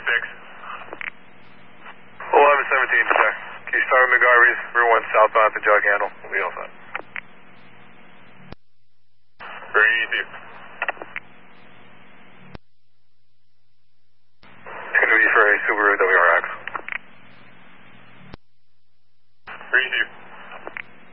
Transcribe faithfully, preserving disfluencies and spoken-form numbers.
six. eleven seventeen, check. Can you start with McGarvey's, rear one southbound to jug handle? We'll be all set. Very easy. It's going to be for a Subaru W R X.